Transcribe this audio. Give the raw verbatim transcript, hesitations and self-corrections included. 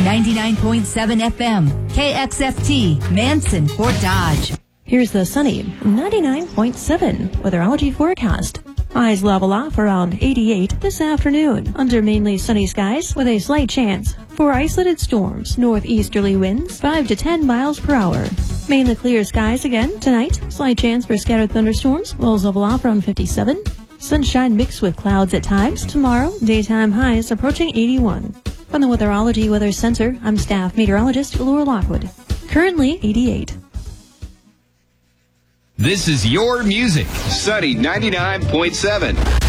ninety-nine point seven F M, K X F T, Manson, Fort Dodge. Here's the sunny ninety-nine point seven weatherology forecast. Highs level off around eighty-eight this afternoon under mainly sunny skies with a slight chance for isolated storms, northeasterly winds five to ten miles per hour. Mainly clear skies again tonight. Slight chance for scattered thunderstorms. Lows level off around fifty-seven. Sunshine mixed with clouds at times. Tomorrow, daytime highs approaching eighty-one. From the Weatherology Weather Center, I'm staff meteorologist Laura Lockwood. Currently eighty-eight. This is your music. Sunny ninety-nine point seven.